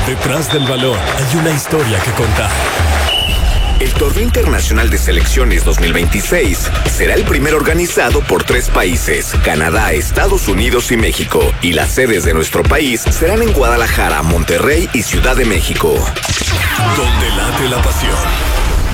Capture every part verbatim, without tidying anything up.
Detrás del balón hay una historia que contar. El Torneo Internacional de Selecciones dos mil veintiséis será el primero organizado por tres países, Canadá, Estados Unidos y México, y las sedes de nuestro país serán en Guadalajara, Monterrey y Ciudad de México. Donde late la pasión.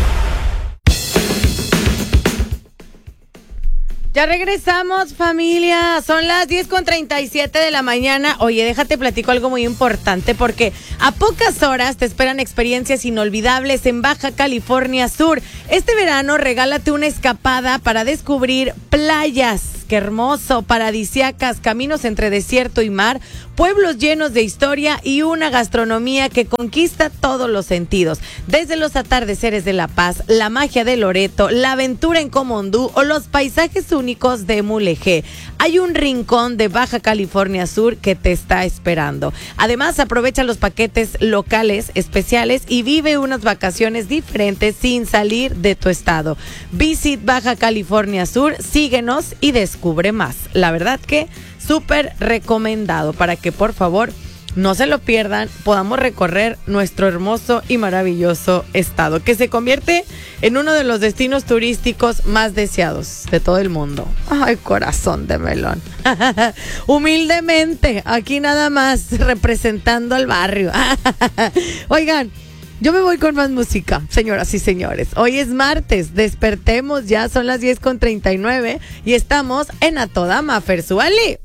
Ya regresamos, familia. Son las diez con treinta y siete de la mañana. Oye, déjate platico algo muy importante porque a pocas horas te esperan experiencias inolvidables en Baja California Sur. Este verano regálate una escapada para descubrir playas. Qué hermoso, paradisíacas, caminos entre desierto y mar, pueblos llenos de historia y una gastronomía que conquista todos los sentidos. Desde los atardeceres de La Paz, la magia de Loreto, la aventura en Comondú o los paisajes únicos de Mulegé. Hay un rincón de Baja California Sur que te está esperando. Además, aprovecha los paquetes locales especiales y vive unas vacaciones diferentes sin salir de tu estado. Visit Baja California Sur, síguenos y descubre Descubre más. La verdad que súper recomendado para que por favor no se lo pierdan, podamos recorrer nuestro hermoso y maravilloso estado, que se convierte en uno de los destinos turísticos más deseados de todo el mundo. Ay, corazón de melón. Humildemente, aquí nada más representando al barrio. Oigan, yo me voy con más música, señoras y señores. Hoy es martes, despertemos ya, son las diez con treinta y nueve y estamos en A Toda Mafer, súbale.